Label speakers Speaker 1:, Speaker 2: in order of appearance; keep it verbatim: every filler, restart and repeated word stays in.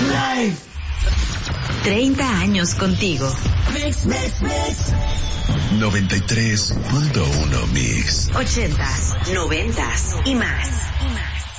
Speaker 1: Live.
Speaker 2: treinta años contigo.
Speaker 1: Mix, mix, mix.
Speaker 3: noventa y tres punto uno Mix.
Speaker 2: ochentas, noventas y más. Y más.